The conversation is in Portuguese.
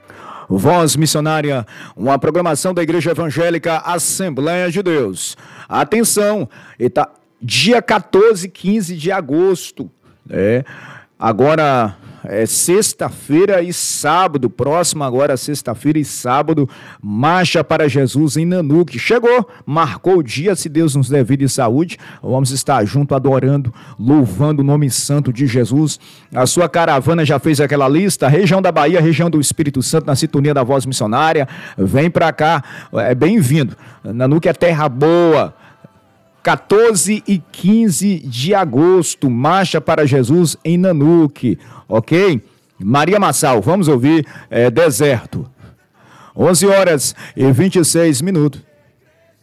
Voz Missionária, uma programação da Igreja Evangélica Assembleia de Deus. Atenção, dia 14 e 15 de agosto, agora é sexta-feira e sábado, próximo agora sexta-feira e sábado, Marcha para Jesus em Nanuque. Chegou, marcou o dia, se Deus nos der vida e saúde, vamos estar junto adorando, louvando o nome santo de Jesus. A sua caravana já fez aquela lista, região da Bahia, região do Espírito Santo, na sintonia da Voz Missionária, vem pra cá, é bem-vindo. Nanuque é terra boa. 14 e 15 de agosto, Marcha para Jesus em Nanuque, ok? Maria Massal, vamos ouvir Deserto. 11 horas e 26 minutos.